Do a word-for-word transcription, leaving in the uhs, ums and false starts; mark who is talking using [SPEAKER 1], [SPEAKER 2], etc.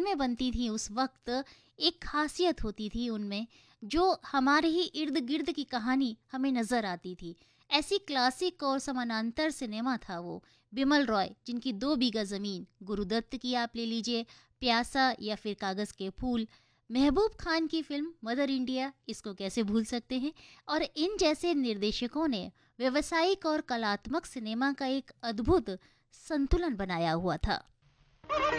[SPEAKER 1] फ़िल्में बनती थी उस वक़्त, एक ख़ासियत होती थी उनमें, जो हमारे ही इर्द-गिर्द की कहानी हमें नज़र आती थी। ऐसी क्लासिक और समानांतर सिनेमा था वो। बिमल रॉय, जिनकी दो बीघा ज़मीन, गुरुदत्त की आप ले लीजिए, प्यासा या फिर कागज़ के फूल, महबूब खान की फ़िल्म मदर इंडिया, इसको कैसे भूल सकते हैं? और इन जैसे निर्देशकों ने व्यावसायिक और कलात्मक सिनेमा का एक अद्भुत संतुलन बनाया हुआ था।